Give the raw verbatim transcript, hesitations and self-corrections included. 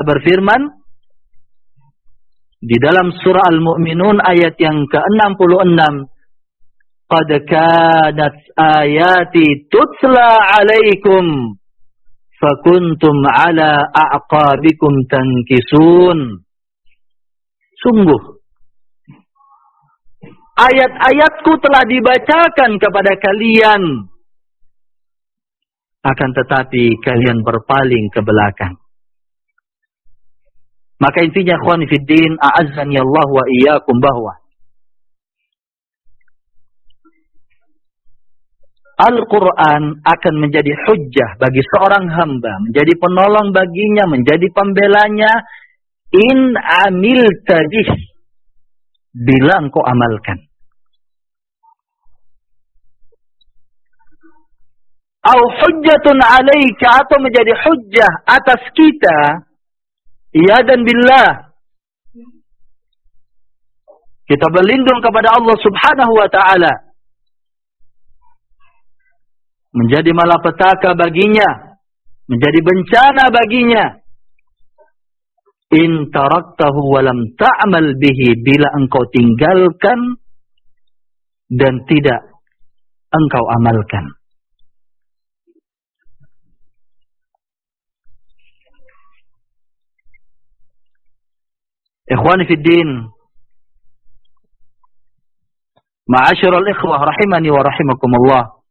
berfirman di dalam surah Al-Mu'minun ayat yang ke enam puluh enam, qad kanat ayati tutla alaikum fakuntum ala a'qabikum tankisun. Sungguh ayat-ayatku telah dibacakan kepada kalian, akan tetapi kalian berpaling ke belakang. Maka intinya ikhwani fiddin, a'azzani Allah wa iyyakum, bahwa Al-Quran akan menjadi hujjah bagi seorang hamba, menjadi penolong baginya, menjadi pembelanya, in amilta bih, bila engkau amalkan. Au hujjatun alaika, atau menjadi hujjah atas kita, ya dan billah, kita berlindung kepada Allah subhanahu wa ta'ala, menjadi malapetaka baginya, menjadi bencana baginya. In taraktahu walam ta'mal bihi, bila engkau tinggalkan dan tidak engkau amalkan. Ikhwani fiddin, ma'asyiral ikhwah rahimani wa rahimakumullah.